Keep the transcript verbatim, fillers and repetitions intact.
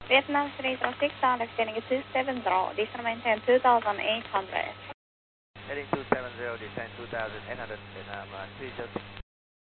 Vietnam three zero six, understanding two seven zero, descent maintain two thousand eight hundred. Heading two seven zero, descent two thousand eight hundred, Vietnam uh, three zero six.